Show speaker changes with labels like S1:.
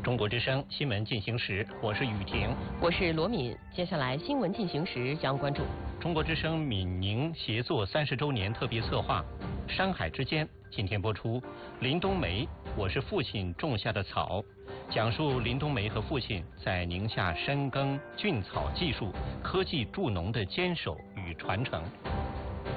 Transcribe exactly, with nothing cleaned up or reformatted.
S1: 中国之声新闻进行时，我是雨婷，
S2: 我是罗敏。接下来新闻进行时将关注
S1: 中国之声闽宁协作三十周年特别策划《山海之间》，今天播出林冬梅，我是父亲种下的草，讲述林冬梅和父亲在宁夏深耕菌草技术、科技助农的坚守与传承。